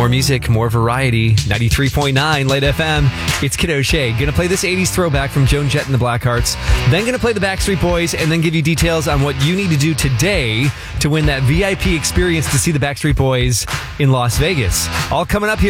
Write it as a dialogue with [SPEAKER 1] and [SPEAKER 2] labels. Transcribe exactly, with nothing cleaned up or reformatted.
[SPEAKER 1] More music, more variety. ninety-three point nine Light F M. It's Kid O'Shea. Gonna play this eighties throwback from Joan Jett and the Blackhearts. Then gonna play the Backstreet Boys and then give you details on what you need to do today to win that V I P experience to see the Backstreet Boys in Las Vegas. All coming up here.